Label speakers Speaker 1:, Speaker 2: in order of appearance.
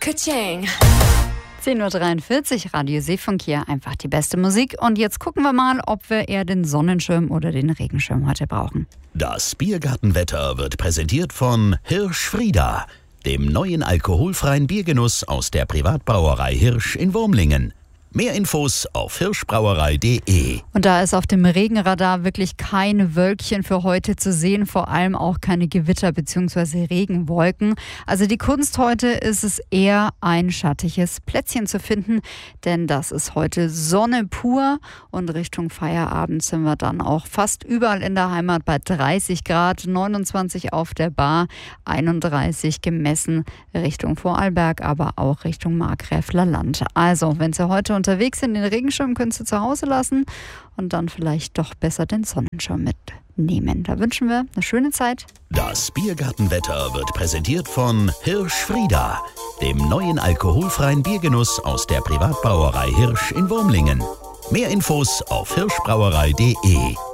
Speaker 1: Ka-ching.
Speaker 2: 10.43 Uhr, Radio Seefunk hier, einfach die beste Musik. Und jetzt gucken wir mal, ob wir eher den Sonnenschirm oder den Regenschirm heute brauchen.
Speaker 3: Das Biergartenwetter wird präsentiert von Hirsch Frieda, dem neuen alkoholfreien Biergenuss aus der Privatbrauerei Hirsch in Wurmlingen. Mehr Infos auf hirschbrauerei.de.
Speaker 2: Und da ist auf dem Regenradar wirklich kein Wölkchen für heute zu sehen, vor allem auch keine Gewitter bzw. Regenwolken. Also die Kunst heute ist es eher, ein schattiges Plätzchen zu finden, denn das ist heute Sonne pur und Richtung Feierabend sind wir dann auch fast überall in der Heimat bei 30 Grad, 29 auf der Bar, 31 gemessen Richtung Vorarlberg, aber auch Richtung Markgräfler Land. Also, wenn Sie heute unterwegs sind, den Regenschirm können Sie zu Hause lassen und dann vielleicht doch besser den Sonnenschirm mitnehmen. Da wünschen wir eine schöne Zeit.
Speaker 3: Das Biergartenwetter wird präsentiert von Hirsch Frieda, dem neuen alkoholfreien Biergenuss aus der Privatbrauerei Hirsch in Wurmlingen. Mehr Infos auf hirschbrauerei.de.